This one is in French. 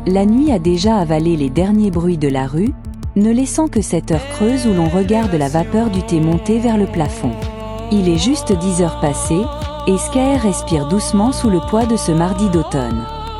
La nuit a déjà avalé les derniers bruits de la rue, ne laissant que cette heure creuse où l'on regarde la vapeur du thé monter vers le plafond. Il est juste 10 heures passées, et Skaer respire doucement sous le poids de ce mardi d'automne.